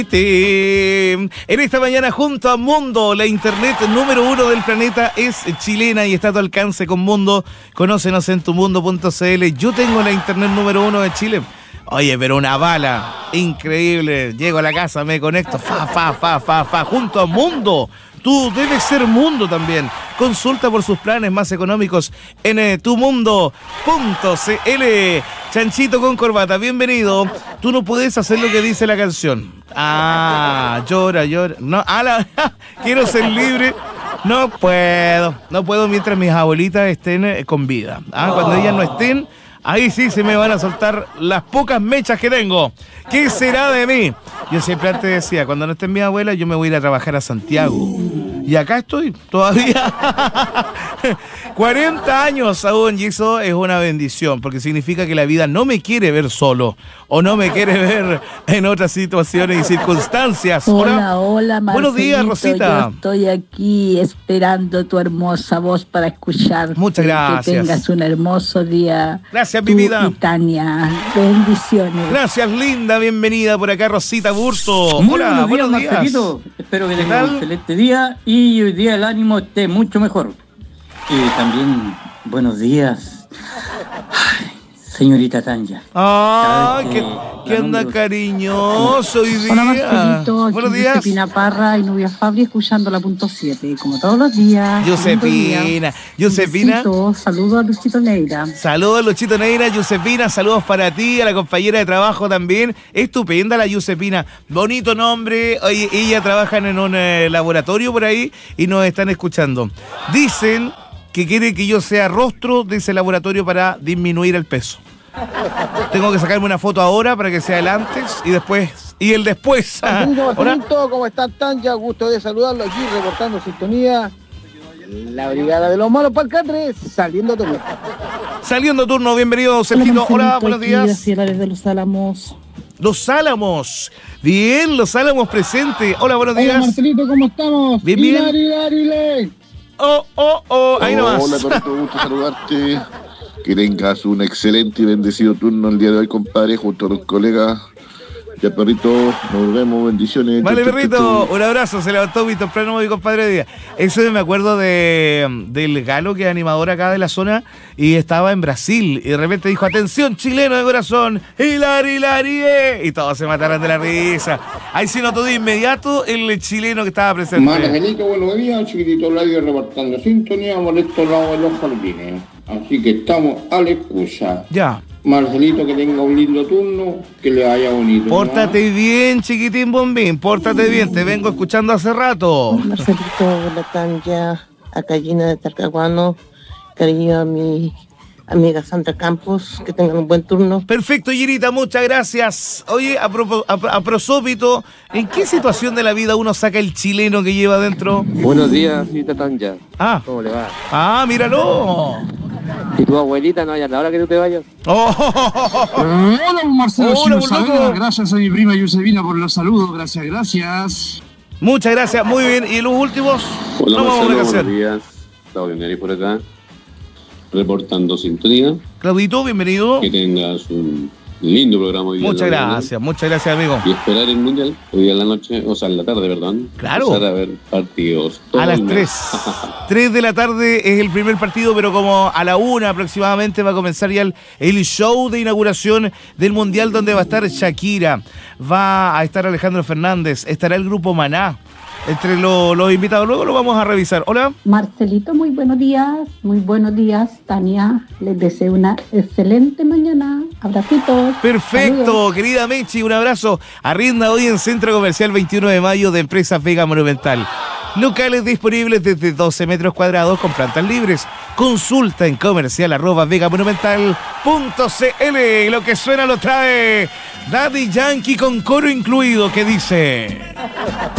En esta mañana junto a Mundo, la internet número 1 del planeta es chilena y está a tu alcance con Mundo. Conócenos en tumundo.cl. Yo tengo la internet número 1 de Chile. Oye, pero una bala increíble. Llego a la casa, me conecto, junto a Mundo. Tú debes ser Mundo también. Consulta por sus planes más económicos en tumundo.cl. Chanchito con corbata, bienvenido. Tú no puedes hacer lo que dice la canción. Llora. No, quiero ser libre. No puedo mientras mis abuelitas estén con vida. Cuando ellas no estén, ahí sí se me van a soltar las pocas mechas que tengo. ¿Qué será de mí? Yo siempre antes decía, cuando no estén mis abuelas, yo me voy a ir a trabajar a Santiago. Y acá estoy, todavía. 40 años aún, y eso es una bendición, porque significa que la vida no me quiere ver solo, o no me quiere ver en otras situaciones y circunstancias. Hola, Marcelito. Buenos días, Rosita. Yo estoy aquí esperando tu hermosa voz para escuchar. Muchas gracias. Que tengas un hermoso día. Gracias, mi vida. Y Tania, bendiciones. Gracias, linda. Bienvenida por acá, Rosita Burto. Hola, buenos días, Marcelito. Espero que tengas un excelente día y hoy día el ánimo esté mucho mejor. Y también, buenos días, señorita Tanya. ¿Qué anda cariñoso hoy día? Hola, Marcelito. Buenos días. Josefina Parra y Nubia Fabri escuchando la punto 7, como todos los días. Josefina. Saludos a Luchito Neira. Saludos a Luchito Neira, Josefina, saludos para ti, a la compañera de trabajo también. Estupenda la Josefina, bonito nombre. Oye, ella trabaja en un laboratorio por ahí y nos están escuchando. Dicen que quiere que yo sea rostro de ese laboratorio para disminuir el peso. Tengo que sacarme una foto ahora para que sea el antes y después. Y el después. Marcelito, ¿cómo están, Tanya? Gusto de saludarlo aquí, reportando sintonía. La brigada de los malos palcatres, saliendo turno. Saliendo turno, bienvenido, Sergito. Hola, buenos días. De Los Álamos. Los Álamos. Bien, Los Álamos presente. Hola, buenos días. Hola, Marcelito, ¿cómo estamos? Bien. Hilari. Ahí nomás. Hola, perrito, gusto saludarte. Que tengas un excelente y bendecido turno el día de hoy, compadre, junto a los colegas. Ya, perrito, nos vemos, bendiciones. Vale, perrito, un abrazo, se levantó muy temprano mi compadre hoy día. Eso me acuerdo del Galo, que es animador acá de la zona, y estaba en Brasil, y de repente dijo, atención, chileno de corazón, Hilari, y todos se mataron de la risa. Ahí se notó de inmediato el chileno que estaba presente. Marcelito, buenos días, chiquitito radio reportando sintonía, molesto lado de los jardines. Así que estamos a la excusa. Ya. Marcelito, que tenga un lindo turno, que le vaya bonito. Pórtate bien, chiquitín bombín, pórtate bien, te vengo escuchando hace rato. Marcelito, hola Tanya, acá Gina de Talcahuano, cariño a mi amiga Sandra Campos, que tengan un buen turno. Perfecto, Girita, muchas gracias. Oye, a prosópito, ¿en qué situación de la vida uno saca el chileno que lleva adentro? Buenos días, señorita Tanya. ¿Cómo le va? Míralo. ¿Y tu abuelita no hay a la hora que tú te vayas? Hola, Marcelo. Hola, gracias a mi prima Josefina por los saludos. Gracias. Muchas gracias, muy bien. ¿Y los últimos? Hola, Marcelo, buenos días. Claudio Neri por acá, reportando sintonía. Claudito, bienvenido. Que tengas un lindo programa hoy día. Muchas gracias, amigo. Y esperar el Mundial hoy día en la noche, o sea, en la tarde, perdón. Claro. Empezar a ver partidos. A las 3. 3 de la tarde es el primer partido, pero como a la 1 aproximadamente va a comenzar ya el show de inauguración del Mundial, donde va a estar Shakira, va a estar Alejandro Fernández, estará el grupo Maná. Entre los invitados, luego lo vamos a revisar. Hola. Marcelito, muy buenos días, Tania. Les deseo una excelente mañana. Abracitos. Perfecto, saludos. Querida Mechi, un abrazo. Arrienda hoy en Centro Comercial 21 de Mayo de Empresa Vega Monumental. Locales disponibles desde 12 metros cuadrados con plantas libres. Consulta en comercial@vegamonumental.cl. Lo que suena lo trae Daddy Yankee con coro incluido, que dice...